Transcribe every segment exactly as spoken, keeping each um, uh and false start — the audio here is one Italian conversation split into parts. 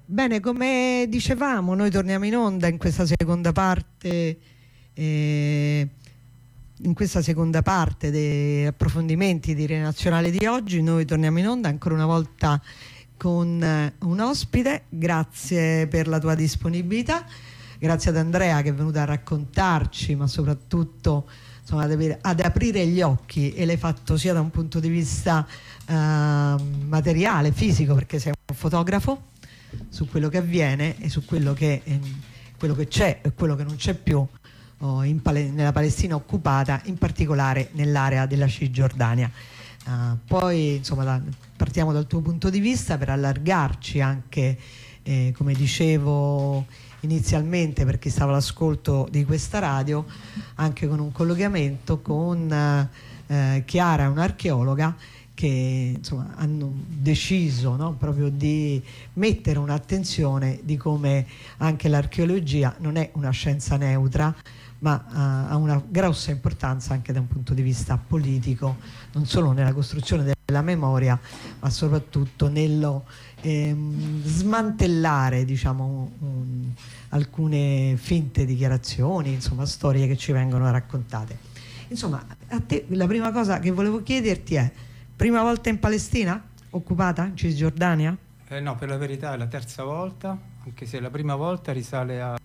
Bene, come dicevamo, noi torniamo in onda in questa seconda parte, eh, in questa seconda parte dei approfondimenti di Rete Nazionale di oggi. Noi torniamo in onda ancora una volta con eh, un ospite. Grazie per la tua disponibilità, grazie ad Andrea che è venuta a raccontarci, ma soprattutto insomma, ad, avere, ad aprire gli occhi, e l'hai fatto sia da un punto di vista eh, materiale, fisico, perché sei un fotografo, su quello che avviene e su quello che, eh, quello che c'è e quello che non c'è più oh, in Pale- nella Palestina occupata, in particolare nell'area della Cisgiordania. Uh, poi insomma da, partiamo dal tuo punto di vista per allargarci anche, eh, come dicevo inizialmente, per chi stava all'ascolto di questa radio, anche con un collegamento con uh, eh, Chiara, un'archeologa, che insomma hanno deciso, no, proprio di mettere un'attenzione di come anche l'archeologia non è una scienza neutra, ma uh, ha una grossa importanza anche da un punto di vista politico, non solo nella costruzione della memoria, ma soprattutto nello ehm, smantellare, diciamo, un, alcune finte dichiarazioni, insomma storie che ci vengono raccontate. Insomma, a te la prima cosa che volevo chiederti è: prima volta in Palestina occupata, in Cisgiordania? Eh, no, per la verità è la terza volta, anche se la prima volta risale a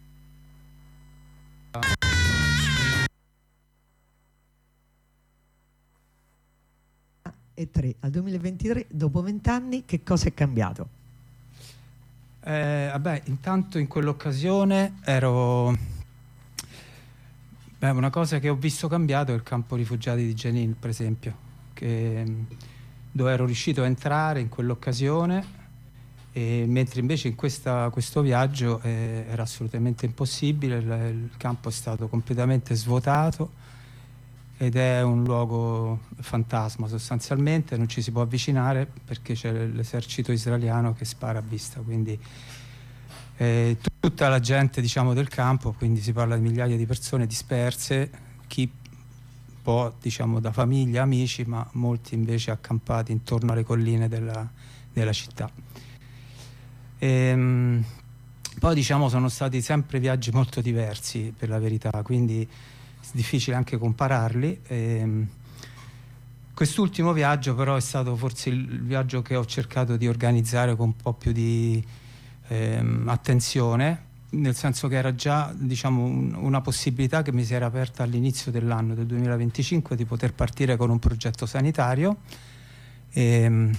e tre al duemilaventitré, dopo vent'anni, che cosa è cambiato? Eh, vabbè, intanto in quell'occasione ero... Beh, una cosa che ho visto cambiato è il campo rifugiati di Jenin, per esempio, che, dove ero riuscito a entrare in quell'occasione, e mentre invece in questa, questo viaggio eh, era assolutamente impossibile. Il, il campo è stato completamente svuotato ed è un luogo fantasma sostanzialmente, non ci si può avvicinare perché c'è l'esercito israeliano che spara a vista, quindi eh, tutta la gente, diciamo, del campo, quindi si parla di migliaia di persone disperse, chi può, diciamo, da famiglia, amici, ma molti invece accampati intorno alle colline della, della città. E, poi, diciamo, sono stati sempre viaggi molto diversi, per la verità, quindi è difficile anche compararli. E, quest'ultimo viaggio però è stato forse il viaggio che ho cercato di organizzare con un po' più di ehm, attenzione, nel senso che era già, diciamo, un, una possibilità che mi si era aperta all'inizio dell'anno del duemilaventicinque di poter partire con un progetto sanitario, e,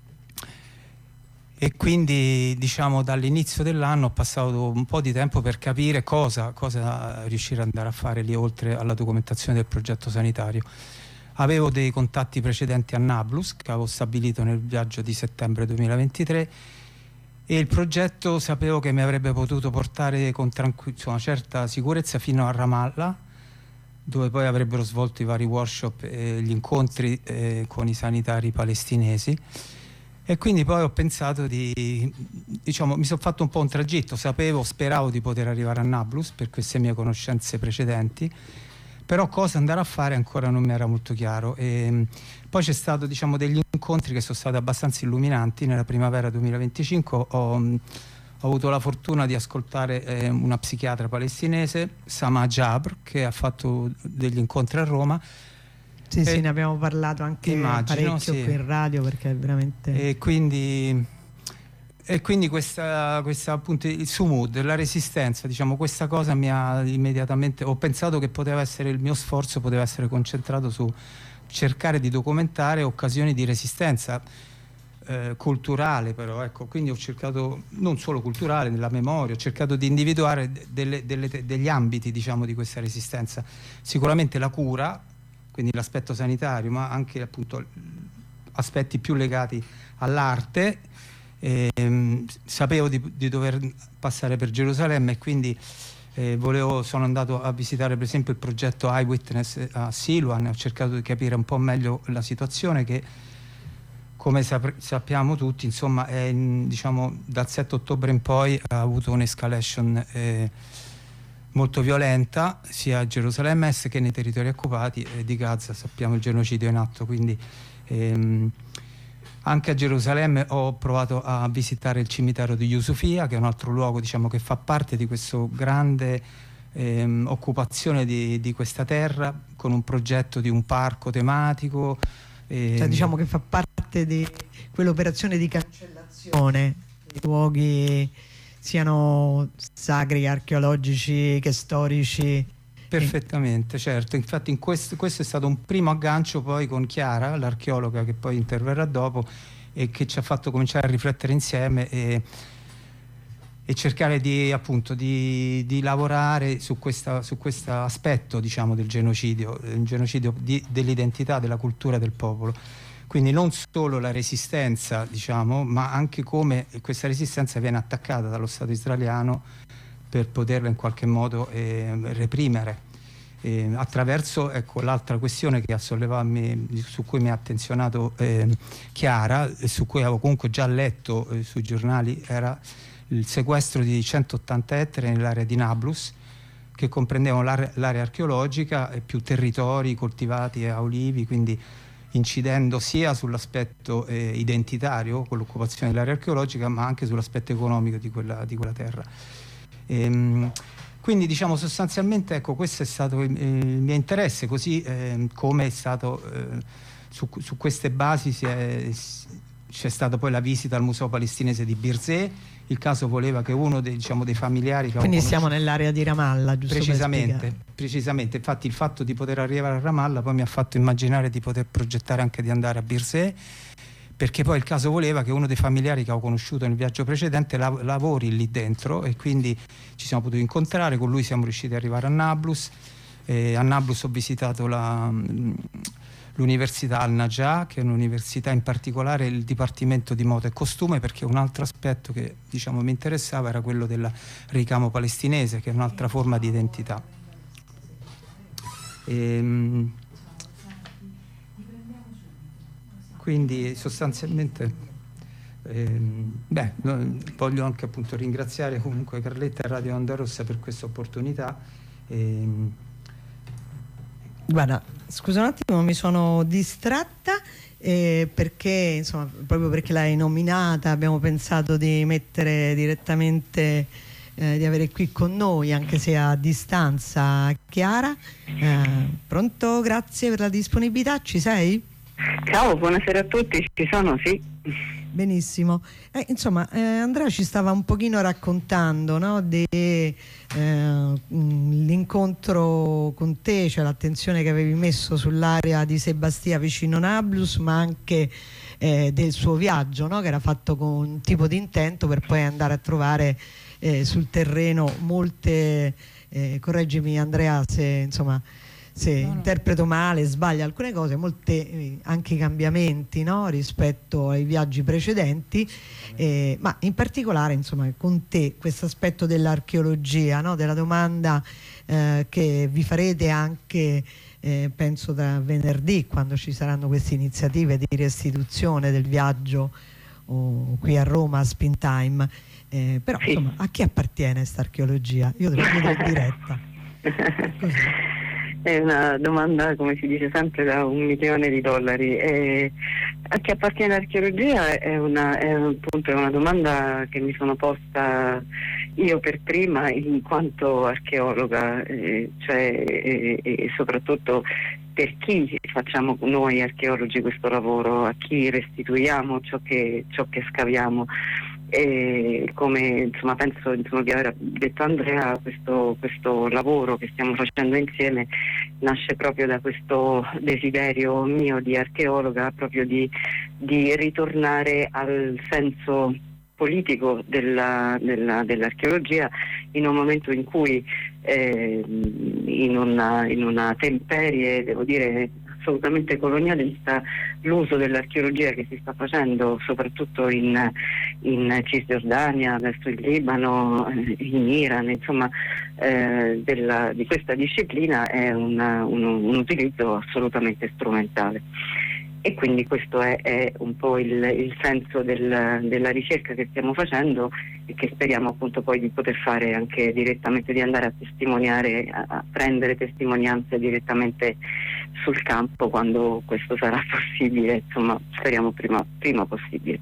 e quindi, diciamo, dall'inizio dell'anno ho passato un po' di tempo per capire cosa, cosa riuscire ad andare a fare lì oltre alla documentazione del progetto sanitario. Avevo dei contatti precedenti a Nablus che avevo stabilito nel viaggio di settembre duemilaventitré, e il progetto sapevo che mi avrebbe potuto portare con tranqu- insomma, certa sicurezza fino a Ramallah, dove poi avrebbero svolto i vari workshop e gli incontri eh, con i sanitari palestinesi. E quindi poi ho pensato di, diciamo, mi sono fatto un po' un tragitto, sapevo, speravo di poter arrivare a Nablus per queste mie conoscenze precedenti, però cosa andare a fare ancora non mi era molto chiaro. E poi c'è stato, diciamo, degli incontri che sono stati abbastanza illuminanti. Nella primavera duemilaventicinque ho, ho avuto la fortuna di ascoltare eh, una psichiatra palestinese, Sama Jabr, che ha fatto degli incontri a Roma. Sì, sì, ne abbiamo parlato anche immagino, parecchio sì. Qui in radio, perché è veramente... E quindi, e quindi questa, questa appunto, il Sumud, la resistenza, diciamo, questa cosa mi ha immediatamente... Ho pensato che poteva essere, il mio sforzo poteva essere concentrato su cercare di documentare occasioni di resistenza eh, culturale, però, ecco, quindi ho cercato, non solo culturale, nella memoria, ho cercato di individuare delle, delle, degli ambiti, diciamo, di questa resistenza. Sicuramente la cura, quindi l'aspetto sanitario, ma anche appunto aspetti più legati all'arte. E, sapevo di, di dover passare per Gerusalemme, e quindi eh, volevo, sono andato a visitare per esempio il progetto Eyewitness a Siloam. Ho cercato di capire un po' meglio la situazione che, come sap- sappiamo tutti, insomma, è in, diciamo, dal sette ottobre in poi ha avuto un'escalation eh, molto violenta sia a Gerusalemme Est che nei territori occupati, e di Gaza sappiamo il genocidio in atto, quindi ehm, Anche a Gerusalemme ho provato a visitare il cimitero di Yusufia, che è un altro luogo, diciamo, che fa parte di questa grande ehm, occupazione di, di questa terra, con un progetto di un parco tematico. Ehm. Cioè, diciamo che fa parte di quell'operazione di cancellazione dei luoghi, siano sacri, archeologici che storici. Perfettamente, certo. Infatti in questo, questo è stato un primo aggancio poi con Chiara, l'archeologa che poi interverrà dopo, e che ci ha fatto cominciare a riflettere insieme e, e cercare di, appunto, di, di lavorare su questo su questo aspetto, diciamo, del genocidio, il genocidio di, dell'identità, della cultura del popolo. Quindi non solo la resistenza, diciamo, ma anche come questa resistenza viene attaccata dallo Stato israeliano per poterla in qualche modo eh, reprimere eh, attraverso, ecco, l'altra questione che ha sollevato, su cui mi ha attenzionato eh, Chiara, e su cui avevo comunque già letto eh, sui giornali, era il sequestro di centottanta ettari nell'area di Nablus, che comprendevano l'area archeologica e più territori coltivati a olivi, quindi incidendo sia sull'aspetto eh, identitario con l'occupazione dell'area archeologica, ma anche sull'aspetto economico di quella, di quella terra. Ehm, quindi, diciamo, sostanzialmente, ecco, questo è stato il, il mio interesse, così eh, come è stato eh, su, su queste basi si è, c'è stata poi la visita al Museo Palestinese di Birzeh. Il caso voleva che uno dei, diciamo, dei familiari che quindi siamo nell'area di Ramallah, giusto? Precisamente, precisamente, infatti il fatto di poter arrivare a Ramallah poi mi ha fatto immaginare di poter progettare anche di andare a Birzeh, perché poi il caso voleva che uno dei familiari che ho conosciuto nel viaggio precedente lav- lavori lì dentro, e quindi ci siamo potuti incontrare, con lui siamo riusciti ad arrivare a Nablus. Eh, a Nablus ho visitato la, l'università Al-Najah, che è un'università, in particolare il dipartimento di moda e costume, perché un altro aspetto che, diciamo, mi interessava era quello del ricamo palestinese, che è un'altra forma di identità. Ehm, Quindi sostanzialmente ehm, beh, voglio anche, appunto, ringraziare comunque Carletta e Radio Onda Rossa per questa opportunità. Ehm. Guarda, scusa un attimo, mi sono distratta eh, perché, insomma, proprio perché l'hai nominata, abbiamo pensato di mettere direttamente, eh, di avere qui con noi, anche se a distanza, Chiara. Eh, pronto? Grazie per la disponibilità, ci sei? Ciao, buonasera a tutti, ci sono, sì. Benissimo. Eh, insomma, eh, Andrea ci stava un pochino raccontando, no, dell'incontro eh, con te, cioè l'attenzione che avevi messo sull'area di Sebastia vicino Nablus, ma anche eh, del suo viaggio, no, che era fatto con un tipo di intento per poi andare a trovare eh, sul terreno molte, eh, correggimi Andrea se, insomma, se no, no. interpreto male, sbaglio alcune cose, molti anche cambiamenti, no, rispetto ai viaggi precedenti, eh, ma in particolare, insomma, con te questo aspetto dell'archeologia, no, della domanda eh, che vi farete anche eh, penso da venerdì, quando ci saranno queste iniziative di restituzione del viaggio oh, qui a Roma a Spin Time, eh, però sì. Insomma, a chi appartiene questa archeologia? Io te lo chiedo in diretta. Così. È una domanda, come si dice sempre, da un milione di dollari. E a chi appartiene l'archeologia è una, è, appunto, è una domanda che mi sono posta io per prima in quanto archeologa, eh, cioè, e, e soprattutto per chi facciamo noi archeologi questo lavoro, a chi restituiamo ciò che, ciò che scaviamo. E come, insomma, penso, insomma, di aver detto Andrea, questo, questo lavoro che stiamo facendo insieme nasce proprio da questo desiderio mio di archeologa, proprio di, di ritornare al senso politico della, della, dell'archeologia in un momento in cui eh, in, una, in una temperie, devo dire, assolutamente colonialista, l'uso dell'archeologia che si sta facendo soprattutto in, in Cisgiordania, verso il Libano, in Iran, insomma, eh, della, di questa disciplina è una, un, un utilizzo assolutamente strumentale. E quindi questo è, è un po' il, il senso del, della ricerca che stiamo facendo e che speriamo appunto poi di poter fare anche direttamente, di andare a testimoniare, a, a prendere testimonianze direttamente sul campo quando questo sarà possibile, insomma speriamo prima, prima possibile.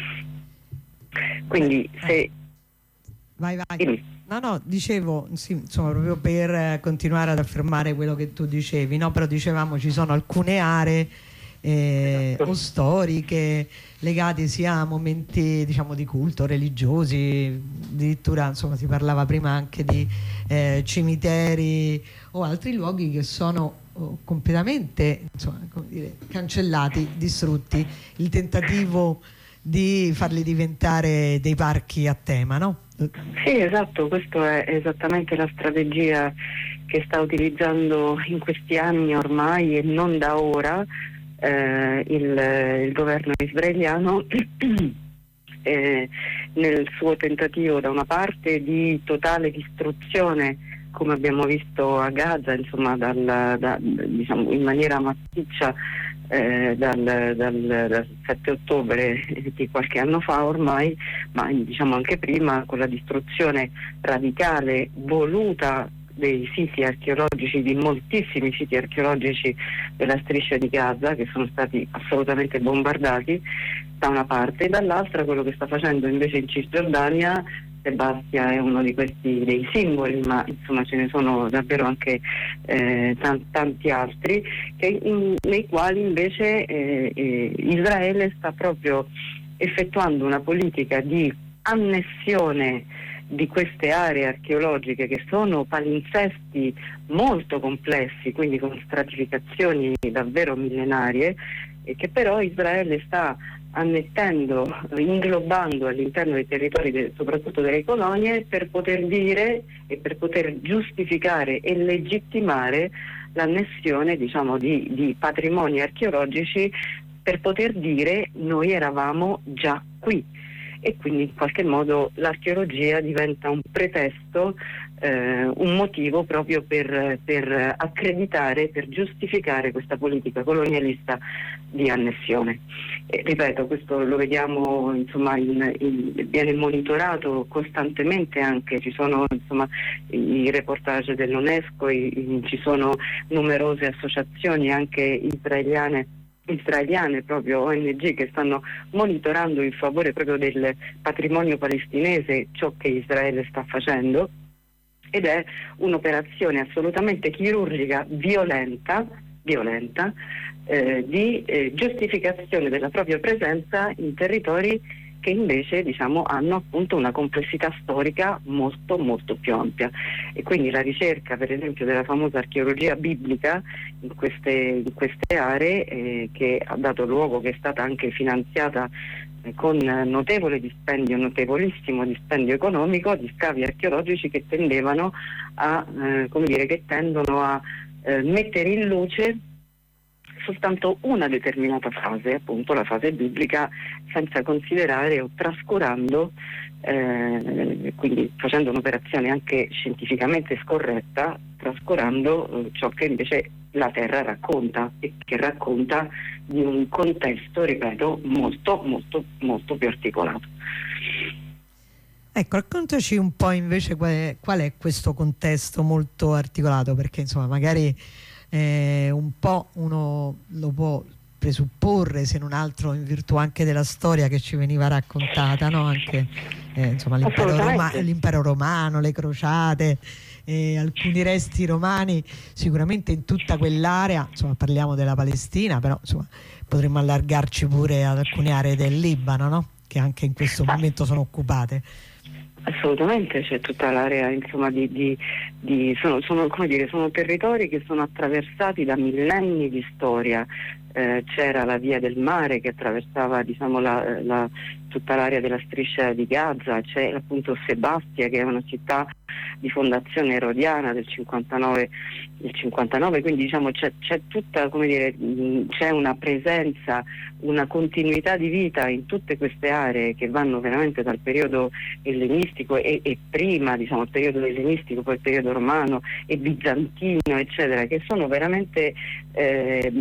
Quindi se... Vai, vai. Dimmi. No, no, dicevo, sì, insomma, proprio per continuare ad affermare quello che tu dicevi, no? Però dicevamo ci sono alcune aree eh, esatto. o storiche legate sia a momenti, diciamo, di culto, religiosi, addirittura, insomma, si parlava prima anche di eh, cimiteri o altri luoghi che sono oh, completamente, insomma, come dire, cancellati, distrutti. Il tentativo di farli diventare dei parchi a tema, no? Sì, esatto, questa è esattamente la strategia che sta utilizzando in questi anni ormai e non da ora eh, il, il governo israeliano eh, nel suo tentativo da una parte di totale distruzione, come abbiamo visto a Gaza, insomma, dal, da, diciamo, in maniera massiccia Eh, dal, dal, dal sette ottobre di qualche anno fa ormai, ma diciamo anche prima, con la distruzione radicale voluta dei siti archeologici, di moltissimi siti archeologici della striscia di Gaza, che sono stati assolutamente bombardati da una parte, e dall'altra quello che sta facendo invece in Cisgiordania. Sebastia è uno di questi dei simboli, ma insomma ce ne sono davvero anche eh, tanti, tanti altri che in, nei quali invece eh, eh, Israele sta proprio effettuando una politica di annessione di queste aree archeologiche, che sono palinsesti molto complessi, quindi con stratificazioni davvero millenarie, e che però Israele sta annettendo, inglobando all'interno dei territori, de, soprattutto delle colonie, per poter dire e per poter giustificare e legittimare l'annessione, diciamo, di, di patrimoni archeologici, per poter dire noi eravamo già qui. E quindi in qualche modo l'archeologia diventa un pretesto, eh, un motivo proprio per, per accreditare, per giustificare questa politica colonialista di annessione. E, ripeto, questo lo vediamo, insomma, in, in, viene monitorato costantemente, anche ci sono, insomma, i reportage dell'UNESCO, i, i, ci sono numerose associazioni anche israeliane israeliane, proprio O N G, che stanno monitorando in favore proprio del patrimonio palestinese ciò che Israele sta facendo, ed è un'operazione assolutamente chirurgica, violenta, violenta eh, di eh, giustificazione della propria presenza in territori che invece, diciamo, hanno appunto una complessità storica molto molto più ampia. E quindi la ricerca, per esempio, della famosa archeologia biblica in queste, in queste aree, eh, che ha dato luogo, che è stata anche finanziata eh, con notevole dispendio, notevolissimo dispendio economico, di scavi archeologici che tendevano a, eh, come dire, che tendono a eh, mettere in luce soltanto una determinata fase, appunto la fase biblica, senza considerare o trascurando, eh, quindi facendo un'operazione anche scientificamente scorretta, trascurando eh, ciò che invece la terra racconta, e che racconta di un contesto, ripeto, molto molto molto più articolato. Ecco, raccontaci un po' invece qual è, qual è questo contesto molto articolato, perché insomma magari Eh, un po' uno lo può presupporre, se non altro in virtù anche della storia che ci veniva raccontata, no? Anche eh, insomma l'impero, Roma, l'impero romano, le crociate, eh, alcuni resti romani sicuramente in tutta quell'area, insomma parliamo della Palestina, però insomma potremmo allargarci pure ad alcune aree del Libano, no? Che anche in questo momento sono occupate. Assolutamente, c'è tutta l'area, insomma, di, di, di sono, sono, come dire, sono territori che sono attraversati da millenni di storia. Eh, c'era la via del mare che attraversava, diciamo, la, la, tutta l'area della striscia di Gaza, c'è appunto Sebastia, che è una città di fondazione erodiana del cinquantanove, del cinquantanove, quindi diciamo c'è, c'è tutta, come dire, c'è una presenza, una continuità di vita in tutte queste aree che vanno veramente dal periodo ellenistico e, e prima, diciamo, il periodo ellenistico, poi il periodo romano e bizantino, eccetera, che sono veramente eh,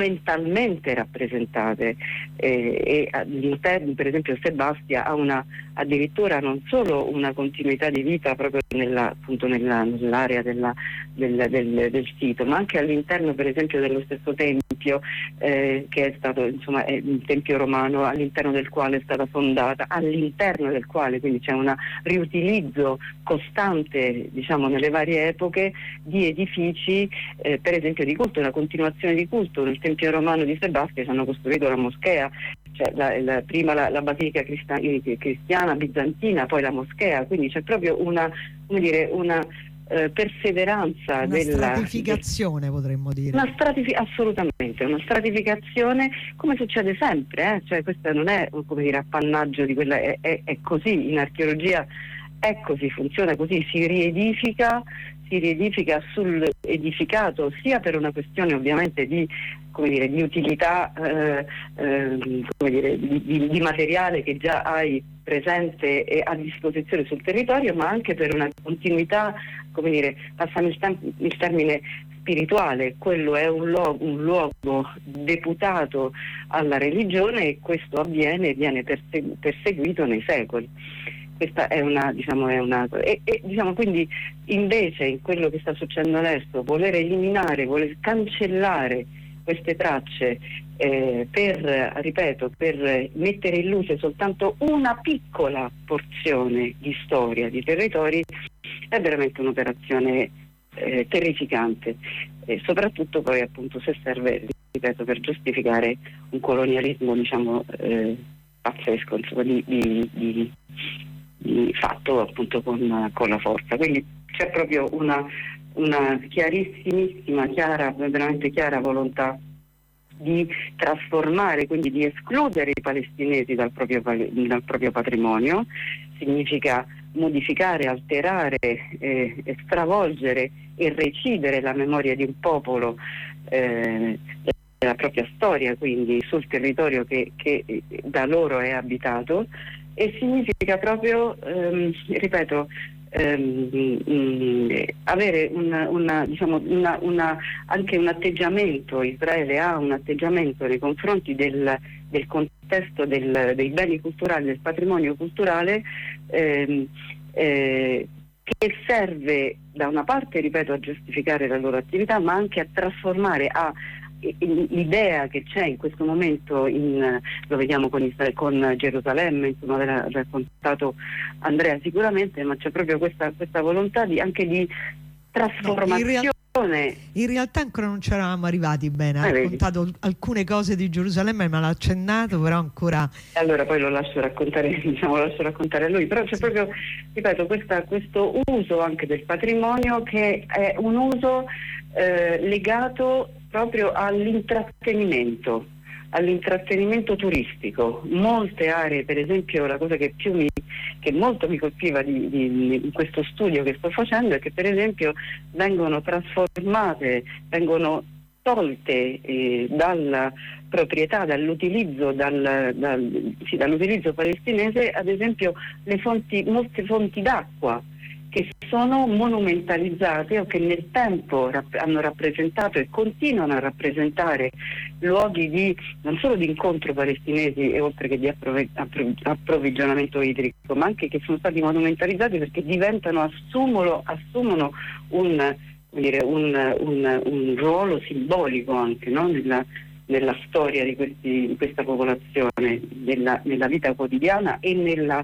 monumentalmente rappresentate, eh, e all'interno, per esempio, Sebastia ha una addirittura non solo una continuità di vita proprio nella, appunto nella, nell'area della, del, del, del sito, ma anche all'interno per esempio dello stesso tempio, eh, che è stato insomma è un tempio romano all'interno del quale è stata fondata, all'interno del quale quindi c'è un riutilizzo costante, diciamo, nelle varie epoche di edifici, eh, per esempio di culto, una continuazione di culto. Nel tempio romano di Sebastia ci hanno costruito la moschea, cioè la, la, prima la, la basilica crista, cristiana bizantina, poi la moschea, quindi c'è proprio una, come dire, una eh, perseveranza, una della stratificazione, de, potremmo dire. Una stratifi- assolutamente, una stratificazione, come succede sempre, eh? Cioè questo non è, come dire, appannaggio di quella, è, è, è così, in archeologia è così, funziona così, si riedifica, si riedifica sul edificato, sia per una questione ovviamente di, come dire, di utilità, eh, eh, come dire, di, di, di materiale che già hai presente e a disposizione sul territorio, ma anche per una continuità, come dire, passami il, tem- il termine spirituale. Quello è un, lo- un luogo deputato alla religione e questo avviene e viene persegu- perseguito nei secoli. Questa è una, diciamo, è una e, e diciamo quindi invece in quello che sta succedendo adesso, voler eliminare, voler cancellare queste tracce eh, per, ripeto, per mettere in luce soltanto una piccola porzione di storia, di territori, è veramente un'operazione eh, terrificante, e soprattutto poi appunto se serve, ripeto, per giustificare un colonialismo, diciamo, eh, pazzesco, insomma, di, di, di fatto appunto con, con la forza. Quindi c'è proprio una, una chiarissimissima, chiara, veramente chiara volontà di trasformare, quindi di escludere i palestinesi dal proprio, dal proprio patrimonio. Significa modificare, alterare, eh, stravolgere e recidere la memoria di un popolo, eh, della propria storia, quindi sul territorio che, che da loro è abitato. E significa proprio, ehm, ripeto, ehm, mh, avere una, una, diciamo, una, una, anche un atteggiamento, Israele ha un atteggiamento nei confronti del, del contesto del, dei beni culturali, del patrimonio culturale, ehm, eh, che serve da una parte, ripeto, a giustificare la loro attività, ma anche a trasformare, a l'idea che c'è in questo momento, in, lo vediamo con, con Gerusalemme, insomma l'ha raccontato Andrea sicuramente, ma c'è proprio questa, questa volontà di, anche di trasformazione. No, in, real- in realtà ancora non ci eravamo arrivati bene, ha eh, raccontato vedi. alcune cose di Gerusalemme, ma l'ha accennato, però ancora... Allora poi lo lascio raccontare, diciamo, lo lascio raccontare a lui, però c'è sì. proprio, ripeto, questa, questo uso anche del patrimonio che è un uso eh, legato proprio all'intrattenimento, all'intrattenimento turistico. Molte aree, per esempio, la cosa che più mi, che molto mi colpiva di, di, in questo studio che sto facendo è che per esempio vengono trasformate, vengono tolte eh, dalla proprietà, dall'utilizzo, dal, dal, sì, dall'utilizzo palestinese, ad esempio le fonti, molte fonti d'acqua che sono monumentalizzate o che nel tempo rapp- hanno rappresentato e continuano a rappresentare luoghi di non solo di incontro palestinesi e oltre che di approv- appro- approvvigionamento idrico, ma anche che sono stati monumentalizzati perché diventano, assumono, assumono un, dire, un, un, un ruolo simbolico anche, no? nella, nella storia di, questi, di questa popolazione, nella, nella vita quotidiana e nella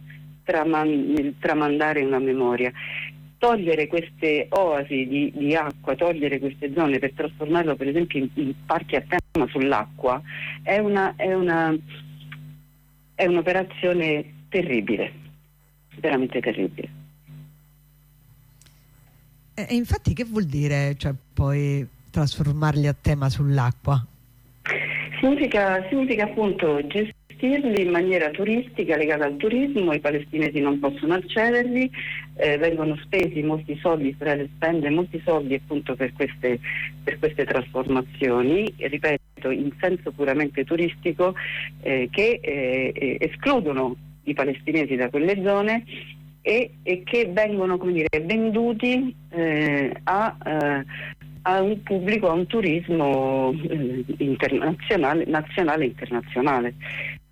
nel tramandare una memoria. Togliere queste oasi di, di acqua, togliere queste zone per trasformarlo per esempio in, in parchi a tema sull'acqua è una è una è un'operazione terribile, veramente terribile. E infatti che vuol dire, cioè, poi trasformarli a tema sull'acqua? Significa, significa appunto gestirli in maniera turistica, legata al turismo. I palestinesi non possono accedervi, eh, vengono spesi molti soldi, Israele spende molti soldi appunto per queste, per queste trasformazioni, e, ripeto, in senso puramente turistico, eh, che eh, escludono i palestinesi da quelle zone e, e che vengono, come dire, venduti eh, a... Eh, a un pubblico, a un turismo eh, internazionale, nazionale e internazionale.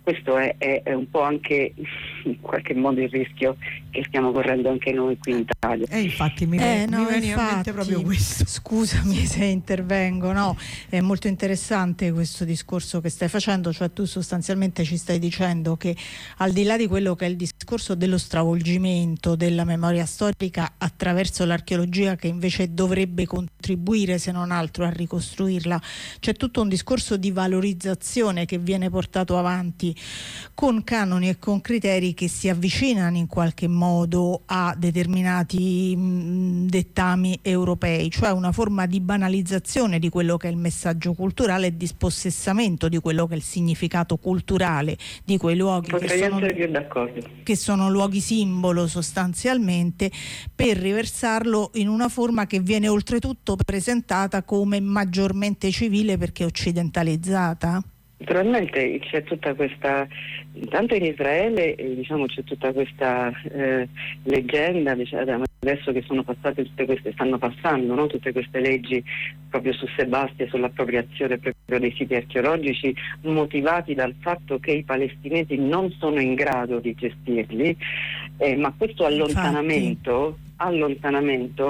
questo è, è, è un po' anche in qualche modo il rischio che stiamo correndo anche noi qui in Italia. E eh, infatti mi, eh, no, mi viene in mente proprio questo. Scusami se intervengo, no, è molto interessante questo discorso che stai facendo, cioè tu sostanzialmente ci stai dicendo che al di là di quello che è il discorso dello stravolgimento della memoria storica attraverso l'archeologia, che invece dovrebbe contribuire se non altro a ricostruirla, c'è tutto un discorso di valorizzazione che viene portato avanti con canoni e con criteri che si avvicinano in qualche modo a determinati mh, dettami europei, cioè una forma di banalizzazione di quello che è il messaggio culturale e di spossessamento di quello che è il significato culturale di quei luoghi che sono, più d'accordo. che sono luoghi simbolo sostanzialmente, per riversarlo in una forma che viene oltretutto presentata come maggiormente civile perché occidentalizzata. Naturalmente c'è tutta questa, intanto in Israele eh, diciamo c'è tutta questa eh, leggenda, diciamo, adesso che sono passate tutte queste, stanno passando, no? Tutte queste leggi proprio su Sebastia, sull'appropriazione proprio dei siti archeologici, motivati dal fatto che i palestinesi non sono in grado di gestirli, eh, ma questo allontanamento, allontanamento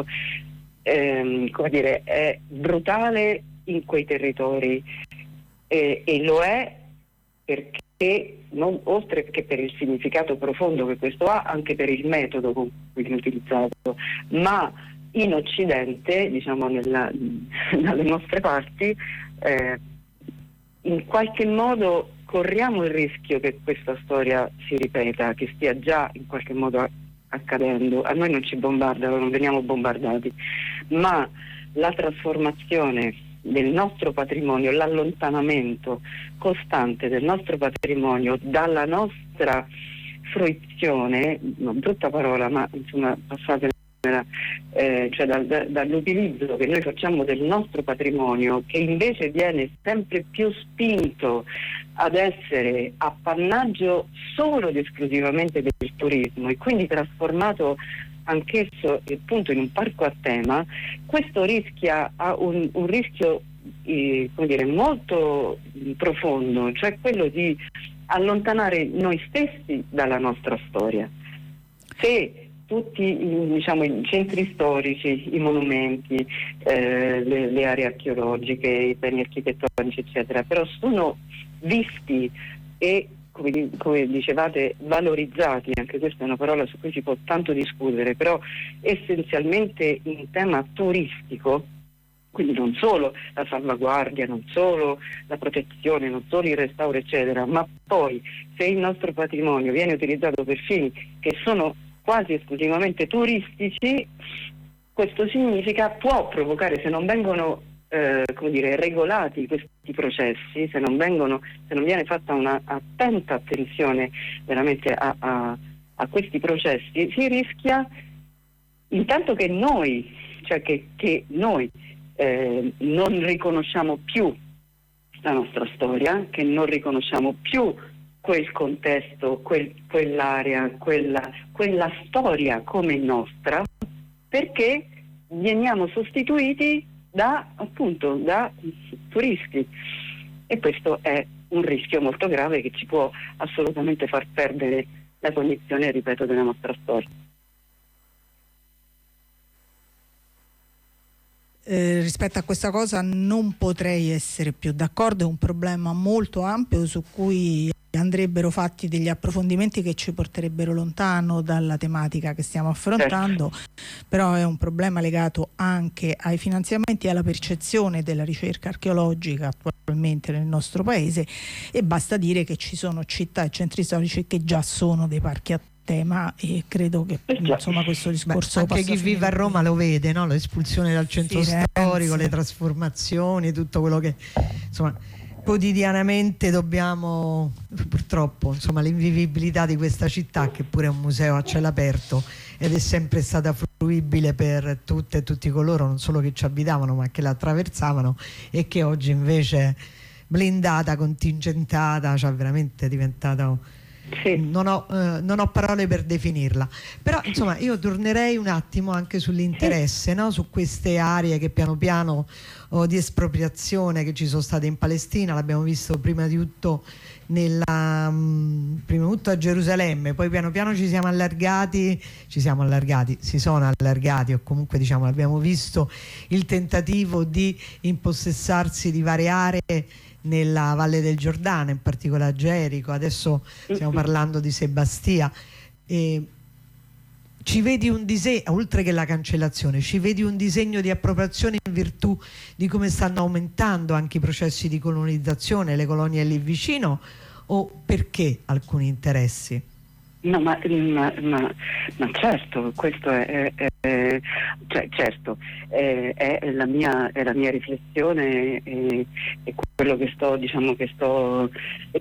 ehm, come dire, è brutale in quei territori. Eh, e lo è perché, non, oltre che per il significato profondo che questo ha, anche per il metodo con cui viene utilizzato, ma in Occidente, diciamo nella, dalle nostre parti, eh, in qualche modo corriamo il rischio che questa storia si ripeta, che stia già in qualche modo accadendo. A noi non ci bombardano, non veniamo bombardati, ma la trasformazione del nostro patrimonio, l'allontanamento costante del nostro patrimonio dalla nostra fruizione, una brutta parola, ma insomma passatela, eh, cioè dal, da, dall'utilizzo che noi facciamo del nostro patrimonio, che invece viene sempre più spinto ad essere appannaggio solo ed esclusivamente del turismo e quindi trasformato anch'esso appunto in un parco a tema. Questo rischia ha un, un rischio eh, come dire, molto profondo, cioè quello di allontanare noi stessi dalla nostra storia. Se tutti i, diciamo, i centri storici, i monumenti, eh, le, le aree archeologiche, i beni architettonici eccetera, però sono visti e Come, come dicevate, valorizzati, anche questa è una parola su cui si può tanto discutere, però essenzialmente in tema turistico, quindi non solo la salvaguardia, non solo la protezione, non solo il restauro eccetera, ma poi se il nostro patrimonio viene utilizzato per fini che sono quasi esclusivamente turistici, questo significa, può provocare, se non vengono Eh, come dire, regolati questi processi, se non vengono, se non viene fatta una attenta attenzione veramente a, a, a questi processi, si rischia intanto che noi, cioè che, che noi eh, non riconosciamo più la nostra storia, che non riconosciamo più quel contesto, quel, quell'area, quella, quella storia come nostra, perché veniamo sostituiti da appunto da turisti, e questo è un rischio molto grave che ci può assolutamente far perdere la cognizione, ripeto, della nostra storia. Eh, rispetto a questa cosa non potrei essere più d'accordo, è un problema molto ampio su cui andrebbero fatti degli approfondimenti che ci porterebbero lontano dalla tematica che stiamo affrontando, certo. Però è un problema legato anche ai finanziamenti e alla percezione della ricerca archeologica attualmente nel nostro paese, e basta dire che ci sono città e centri storici che già sono dei parchi a tema, e credo che insomma questo discorso Beh, anche chi vive a Roma lo vede, no? L'espulsione dal centro Firenze. Storico, le trasformazioni, tutto quello che insomma quotidianamente dobbiamo, purtroppo, insomma, l'invivibilità di questa città, che pure è un museo a cielo aperto ed è sempre stata fruibile per tutte e tutti coloro non solo che ci abitavano ma che la attraversavano, e che oggi invece blindata, contingentata, cioè veramente è diventata Sì. Non ho, eh, non ho parole per definirla, però insomma io tornerei un attimo anche sull'interesse, no? Su queste aree che piano piano oh, di espropriazione che ci sono state in Palestina, l'abbiamo visto prima di tutto nella, mh, prima di tutto a Gerusalemme, poi piano piano ci siamo allargati, ci siamo allargati, si sono allargati, o comunque diciamo abbiamo visto il tentativo di impossessarsi di varie aree nella Valle del Giordano, in particolare a Gerico, adesso stiamo parlando di Sebastia. E ci vedi un disegno, oltre che la cancellazione, ci vedi un disegno di appropriazione in virtù di come stanno aumentando anche i processi di colonizzazione, le colonie lì vicino, o perché alcuni interessi? No, ma, ma, ma, ma certo, questo è, è, è cioè, certo, è, è, la mia, è la mia riflessione, è, è quello che sto, diciamo, che sto,